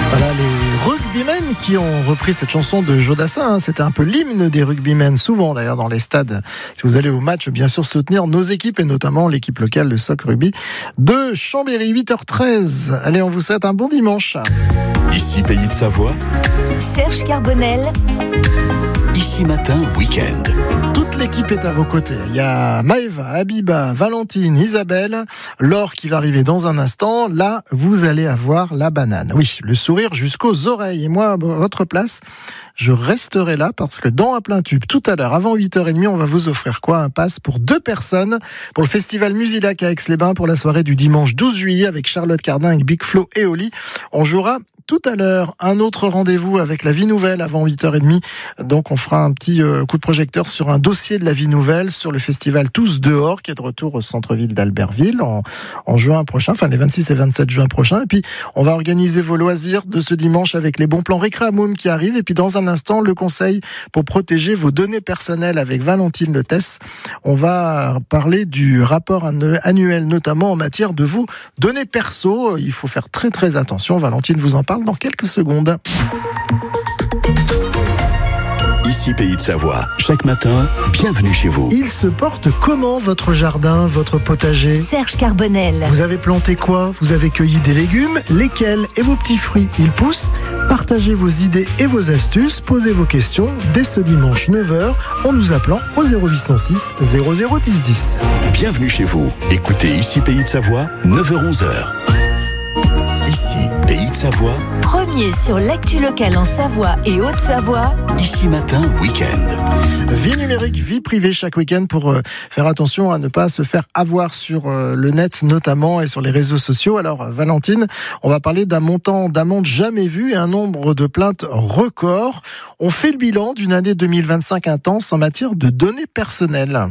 Voilà les rugbymen qui ont repris cette chanson de Jodassin. C'était un peu l'hymne des rugbymen, souvent d'ailleurs dans les stades. Si vous allez au match, bien sûr soutenir nos équipes et notamment l'équipe locale de Soc Rugby de Chambéry. 8h13. Allez, on vous souhaite un bon dimanche. Ici Pays de Savoie. Serge Carbonel. Ici Matin, week-end. Toute l'équipe est à vos côtés. Il y a Maëva, Habiba, Valentine, Isabelle, Laure qui va arriver dans un instant. Là, vous allez avoir la banane. Oui, le sourire jusqu'aux oreilles. Et moi, à votre place, je resterai là parce que dans Un plein tube, tout à l'heure, avant 8h30, on va vous offrir quoi ? Un pass pour 2 personnes pour le festival Musilac à Aix-les-Bains pour la soirée du dimanche 12 juillet avec Charlotte Cardin, avec Big Flo et Oli. On jouera tout à l'heure un autre rendez-vous avec La Vie Nouvelle avant 8h30. Donc on fera un petit coup de projecteur sur un dossier de La Vie Nouvelle sur le festival Tous Dehors qui est de retour au centre-ville d'Albertville en juin prochain, enfin les 26 et 27 juin prochains. Et puis on va organiser vos loisirs de ce dimanche avec les bons plans Récréamoum qui arrivent. Et puis dans un instant, le conseil pour protéger vos données personnelles avec Valentine Letès. On va parler du rapport annuel, notamment en matière de vos données perso. Il faut faire très très attention. Valentine vous en parle dans quelques secondes. Ici Pays de Savoie. Chaque matin, bienvenue chez vous. Il se porte comment votre jardin, votre potager ? Serge Carbonel. Vous avez planté quoi ? Vous avez cueilli des légumes ? Lesquels ? Et vos petits fruits, ils poussent ? Partagez vos idées et vos astuces. Posez vos questions dès ce dimanche 9h en nous appelant au 0806 00 10 10. Bienvenue chez vous. Écoutez Ici Pays de Savoie, 9h-11h. Ici Pays de Savoie. Premier sur l'actu locale en Savoie et Haute-Savoie. Ici Matin, week-end. Vie numérique, vie privée chaque week-end pour faire attention à ne pas se faire avoir sur le net notamment et sur les réseaux sociaux. Alors Valentine, on va parler d'un montant d'amende jamais vu et un nombre de plaintes record. On fait le bilan d'une année 2025 intense en matière de données personnelles.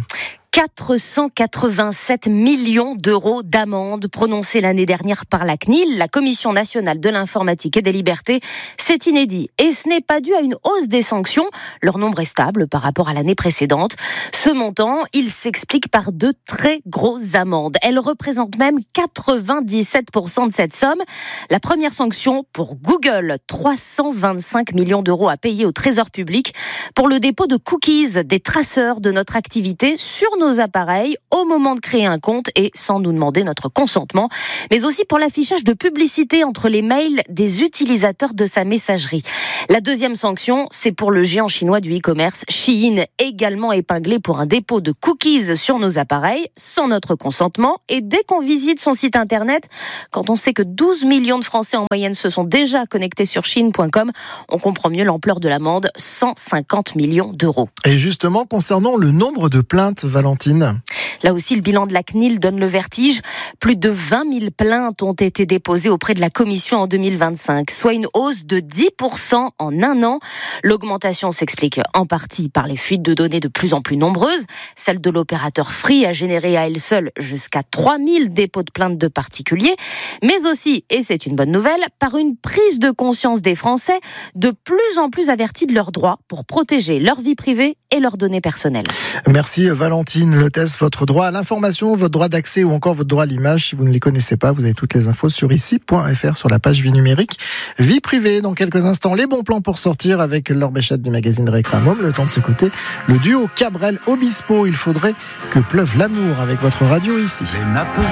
487 millions d'euros d'amende prononcées l'année dernière par la CNIL, la Commission nationale de l'informatique et des libertés. C'est inédit et ce n'est pas dû à une hausse des sanctions. Leur nombre est stable par rapport à l'année précédente. Ce montant, il s'explique par de très grosses amendes. Elles représentent même 97% de cette somme. La première sanction pour Google, 325 millions d'euros à payer au Trésor public pour le dépôt de cookies, des traceurs de notre activité sur nos appareils au moment de créer un compte et sans nous demander notre consentement, mais aussi pour l'affichage de publicité entre les mails des utilisateurs de sa messagerie. La deuxième sanction, c'est pour le géant chinois du e-commerce, Shein, également épinglé pour un dépôt de cookies sur nos appareils sans notre consentement. Et dès qu'on visite son site internet, quand on sait que 12 millions de Français en moyenne se sont déjà connectés sur Shein.com, on comprend mieux l'ampleur de l'amende, 150 millions d'euros. Et justement, concernant le nombre de plaintes, Valentine. Là aussi, le bilan de la CNIL donne le vertige. Plus de 20 000 plaintes ont été déposées auprès de la Commission en 2025, soit une hausse de 10% en un an. L'augmentation s'explique en partie par les fuites de données de plus en plus nombreuses. Celle de l'opérateur Free a généré à elle seule jusqu'à 3 000 dépôts de plaintes de particuliers, mais aussi, et c'est une bonne nouvelle, par une prise de conscience des Français de plus en plus avertis de leurs droits pour protéger leur vie privée et leurs données personnelles. Merci Valentine Letès. Votre droit à l'information, votre droit d'accès ou encore votre droit à l'image, si vous ne les connaissez pas, vous avez toutes les infos sur ici.fr sur la page Vie numérique. Vie privée, dans quelques instants, les bons plans pour sortir avec Laure Béchette du magazine Récréamoum. Le temps de s'écouter le duo Cabrel Obispo. Il faudrait que pleuve l'amour avec votre radio ici.